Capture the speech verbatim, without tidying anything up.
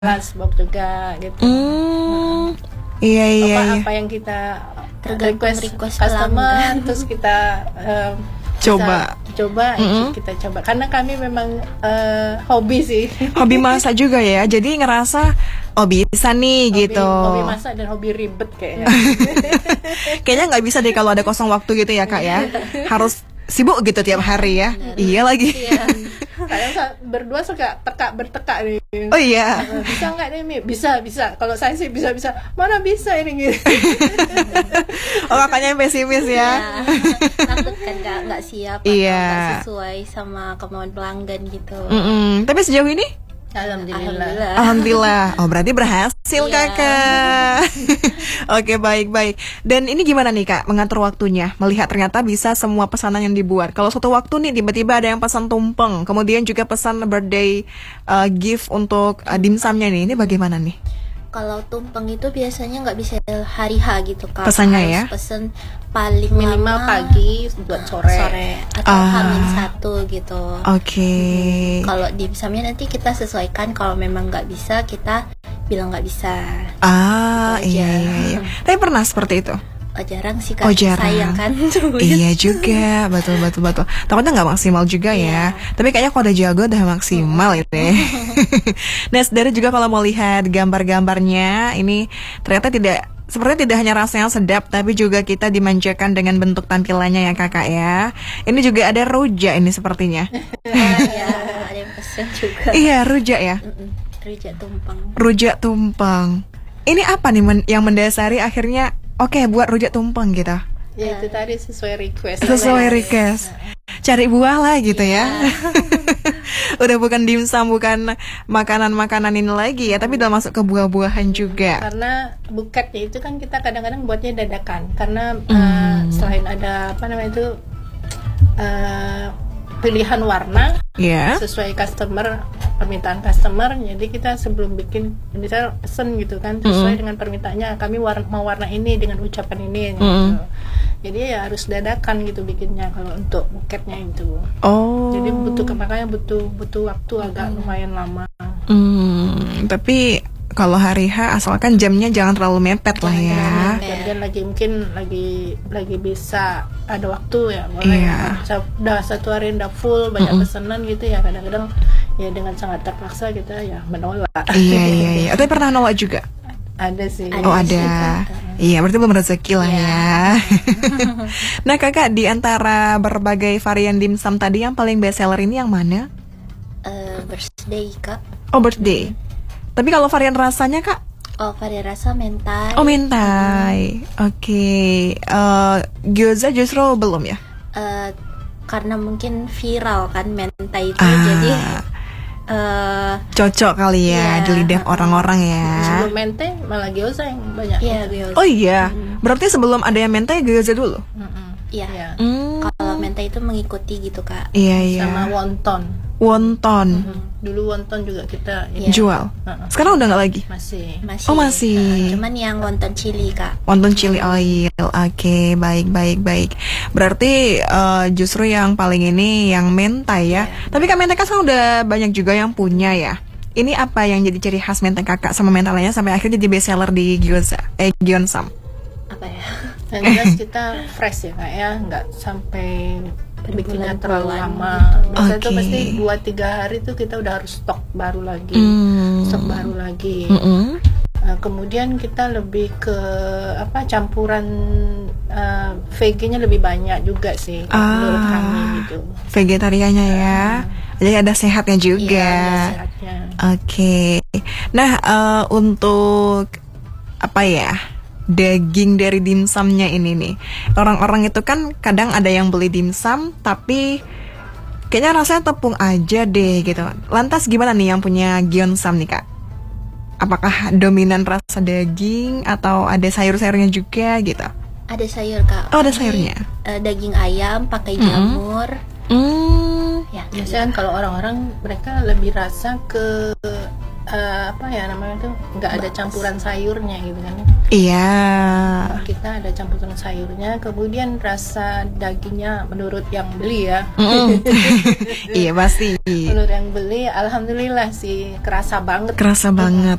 lunchbox juga gitu. Hmm. Iya iya apa iya. apa yang kita Tergantung request, request customer pelanggan. terus kita um, Coba. bisa coba Mm-hmm. kita coba karena kami memang uh, hobi sih. Hobi masak juga ya. Jadi ngerasa oh bisa nih hobi, gitu. hobi masak dan hobi ribet kayaknya. Kayaknya nggak bisa deh kalau ada kosong waktu gitu ya kak ya. Harus sibuk gitu tiap hari ya. Iya lagi. Iya. Kadang sa- berdua suka tekak bertekak nih. Oh iya. Uh, bisa nggak nih Mi? Bisa bisa. Kalau saya sih bisa bisa. Mana bisa ini gitu. Oh kakaknya yang pesimis ya. Ya, takut kan nggak nggak siap Iya. atau nggak sesuai sama kemauan pelanggan gitu. Mm-mm. Tapi sejauh ini Alhamdulillah. Alhamdulillah. alhamdulillah. Oh berarti berhasil Iya. kakak. Oke baik baik. Dan ini gimana nih kak mengatur waktunya? Melihat ternyata bisa semua pesanan yang dibuat. Kalau suatu waktu nih tiba-tiba ada yang pesan tumpeng, kemudian juga pesan birthday uh, gift untuk uh, dimsumnya nih. Ini bagaimana nih? Kalau tumpeng itu biasanya nggak bisa hari H gitu kak. Pesannya Harus ya? Pesen paling Minimal lama pagi buat sore. sore atau Ah. hamin satu gitu. Oke. Kalau dimsumnya nanti kita sesuaikan. Kalau memang nggak bisa kita bilang nggak bisa. Ah Gitu iya aja. iya iya. Tapi pernah seperti itu? Oh, jarang sih kak. Oh jarang. Sayang kan. Iya juga, betul betul betul. Takutnya nggak maksimal juga ya. Tapi kayaknya kalau udah jago udah maksimal itu ya. Nah, saudara juga kalau mau lihat gambar-gambarnya, ini ternyata tidak sepertinya tidak hanya rasanya sedap, tapi juga kita dimanjakan dengan bentuk tampilannya ya kakak ya. Ini juga ada rujak ini sepertinya. Iya, ada yang pesen juga. Iya rujak ya, Mm-mm. Rujak tumpeng. rujak tumpeng. Ini apa nih men- yang mendasari akhirnya oke buat rujak tumpeng gitu? Ya itu tadi sesuai request. Sesuai request. Cari buah lah gitu ya. Udah bukan dimsum, bukan makanan-makanan ini lagi ya, tapi udah masuk ke buah-buahan juga. Karena buketnya itu kan kita kadang-kadang buatnya dadakan. Karena Hmm. uh, selain ada apa namanya itu uh, pilihan warna Ya. sesuai customer, permintaan customer. Jadi kita sebelum bikin misal pesen gitu kan sesuai dengan permintaannya. Kami war- mau warna ini dengan ucapan ini. Gitu. Mm. Jadi ya harus dadakan gitu bikinnya kalau untuk buketnya itu. Oh. Jadi butuh makanya butuh butuh waktu agak lumayan lama. Hmm, tapi kalau hari H asalkan jamnya jangan terlalu mepet lah ya. Kemudian lagi mungkin lagi lagi bisa ada waktu ya boleh. Iya. Bisa, udah satu hari udah full banyak pesanan gitu ya kadang-kadang ya dengan sangat terpaksa kita ya menolak. Iya iya iya. Tapi pernah nolak juga? Ada sih. Ada Oh sih, ada. Kak. Iya berarti belum rezeki lah ya. Nah kakak, di antara berbagai varian dimsum tadi yang paling best seller ini yang mana? Eh, birthday kak. Oh birthday. Tapi kalau varian rasanya kak? Oh, varian rasa mentai. Oh mentai. Oke. Eh, gyoza justru belum ya? Eh, karena mungkin viral kan mentai itu, Ah. jadi eh Cocok kali ya Iya. di lidah orang-orang ya. Sebelum mente malah gyoza yang banyak. iya gyoza. Oh iya. Berarti sebelum ada yang mentai gyoza dulu. Mm-mm. Iya. Iya. Hmm. Kalau mentai itu mengikuti gitu kak. Iya iya. Sama wonton. Wonton Mm. Dulu wonton juga kita ini Iya. jual. Uh-uh. Sekarang udah nggak lagi. masih. Masih. Oh, masih. Eh, cuman yang wonton chili kak. Wonton chili oil. Oke, baik baik baik. Berarti eh, justru yang paling ini yang mentai ya. Tapi kan mentai kan sekarang udah banyak juga yang punya ya. Ini apa yang jadi ciri khas mentai kakak sama mentai lainnya sampai akhirnya jadi best seller di gyoza eh gyonsam? Apa ya? Yang jelas kita fresh ya kak ya, nggak sampai bikinnya terlalu Berbulan-bulan lama. gitu. Biasanya tuh Oke. pasti dua tiga hari tuh kita udah harus stok baru lagi, Hmm. stok baru lagi. Mm-mm. Uh, kemudian kita lebih ke apa campuran uh, veganya lebih banyak juga sih menurut kami Ah, gitu. vegetariannya ya. Jadi ada sehatnya juga. Iya, ada sehatnya. Oke. Nah, eh, untuk apa ya? Daging dari dimsumnya ini nih. Orang-orang itu kan kadang ada yang beli dimsum tapi kayaknya rasanya tepung aja deh gitu. Lantas gimana nih yang punya gyonsam nih, Kak? Apakah dominan rasa daging atau ada sayur-sayurnya juga gitu? Ada sayur kak. Oh, ada Kami, sayurnya. eh, daging ayam pakai jamur. Hmm. Ya. Biasanya kan kalau orang-orang mereka lebih rasa ke eh, apa ya namanya tuh nggak ada campuran sayurnya gitu kan. Iya. Kita ada campuran sayurnya, kemudian rasa dagingnya menurut yang beli ya. Mm-mm. Iya pasti. Menurut yang beli, alhamdulillah sih kerasa banget. Kerasa banget.